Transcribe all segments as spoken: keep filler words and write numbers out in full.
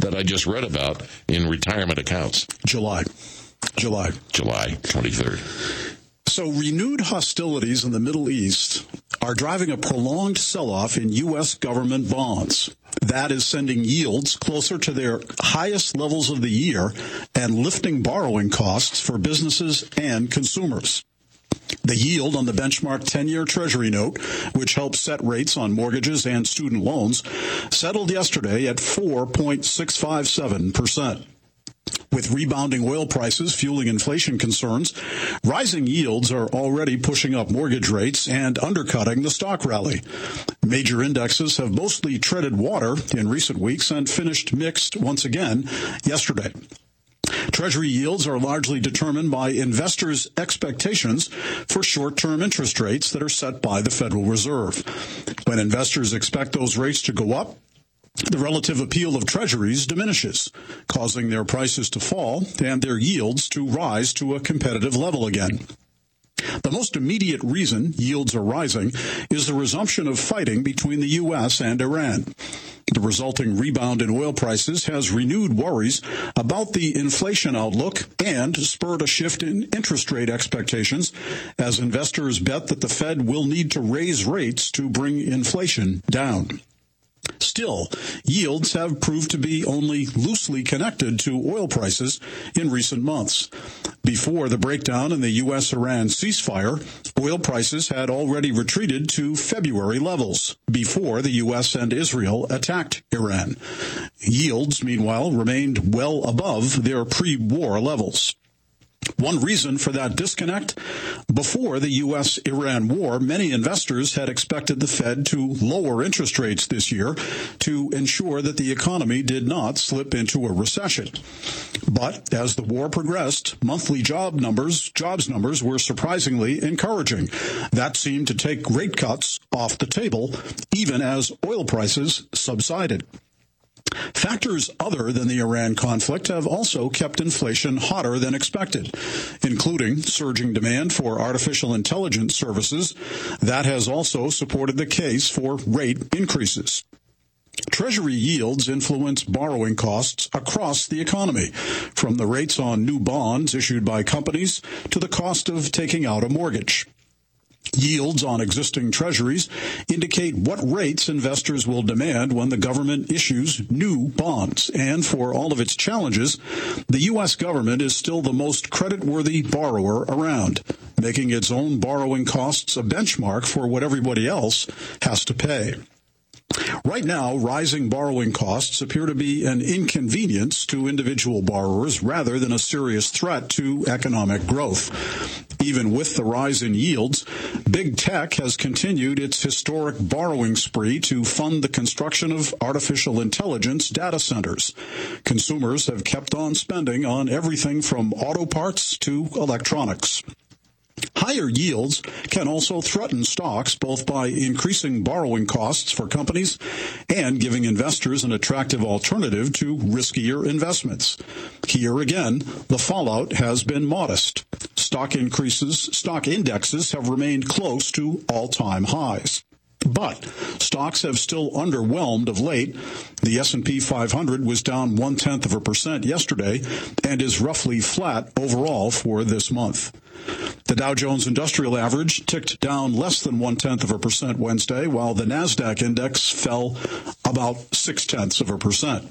that I just read about in retirement accounts? July. July. July twenty-third. So renewed hostilities in the Middle East are driving a prolonged sell-off in U S government bonds. That is sending yields closer to their highest levels of the year and lifting borrowing costs for businesses and consumers. The yield on the benchmark ten-year Treasury note, which helps set rates on mortgages and student loans, settled yesterday at four point six five seven percent. With rebounding oil prices fueling inflation concerns, rising yields are already pushing up mortgage rates and undercutting the stock rally. Major indexes have mostly treaded water in recent weeks and finished mixed once again yesterday. Treasury yields are largely determined by investors' expectations for short-term interest rates that are set by the Federal Reserve. When investors expect those rates to go up, the relative appeal of treasuries diminishes, causing their prices to fall and their yields to rise to a competitive level again. The most immediate reason yields are rising is the resumption of fighting between the U S and Iran. The resulting rebound in oil prices has renewed worries about the inflation outlook and spurred a shift in interest rate expectations as investors bet that the Fed will need to raise rates to bring inflation down. Still, yields have proved to be only loosely connected to oil prices in recent months. Before the breakdown in the U S Iran ceasefire, oil prices had already retreated to February levels before the U S and Israel attacked Iran. Yields, meanwhile, remained well above their pre-war levels. One reason for that disconnect, before the U S Iran war, many investors had expected the Fed to lower interest rates this year to ensure that the economy did not slip into a recession. But as the war progressed, monthly job numbers, jobs numbers were surprisingly encouraging. That seemed to take rate cuts off the table, even as oil prices subsided. Factors other than the Iran conflict have also kept inflation hotter than expected, including surging demand for artificial intelligence services. That has also supported the case for rate increases. Treasury yields influence borrowing costs across the economy, from the rates on new bonds issued by companies to the cost of taking out a mortgage. Yields on existing treasuries indicate what rates investors will demand when the government issues new bonds. And for all of its challenges, the U S government is still the most creditworthy borrower around, making its own borrowing costs a benchmark for what everybody else has to pay. Right now, rising borrowing costs appear to be an inconvenience to individual borrowers rather than a serious threat to economic growth. Even with the rise in yields, big tech has continued its historic borrowing spree to fund the construction of artificial intelligence data centers. Consumers have kept on spending on everything from auto parts to electronics. Higher yields can also threaten stocks both by increasing borrowing costs for companies and giving investors an attractive alternative to riskier investments. Here again, the fallout has been modest. Stock increases, stock indexes have remained close to all-time highs. But stocks have still underwhelmed of late. The S and P five hundred was down one-tenth of a percent yesterday and is roughly flat overall for this month. The Dow Jones Industrial Average ticked down less than one-tenth of a percent Wednesday, while the NASDAQ index fell about six-tenths of a percent.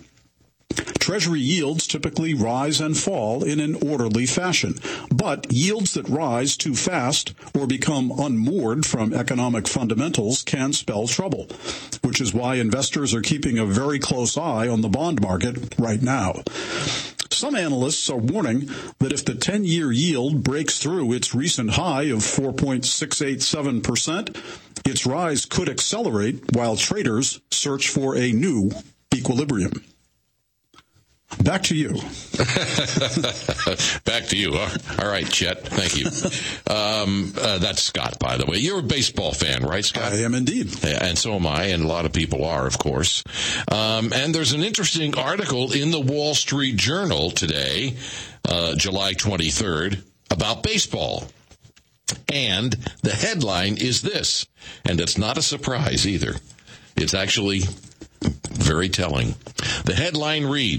Treasury yields typically rise and fall in an orderly fashion, but yields that rise too fast or become unmoored from economic fundamentals can spell trouble, which is why investors are keeping a very close eye on the bond market right now. Some analysts are warning that if the ten-year yield breaks through its recent high of four point six eight seven percent, its rise could accelerate while traders search for a new equilibrium. Back to you. Back to you. All right, Chet. Thank you. Um, uh, that's Scott, by the way. You're a baseball fan, right, Scott? I am indeed. Yeah, and so am I, and a lot of people are, of course. Um, and there's an interesting article in the Wall Street Journal today, uh, July twenty-third, about baseball. And the headline is this, and it's not a surprise either. It's actually very telling. The headline reads,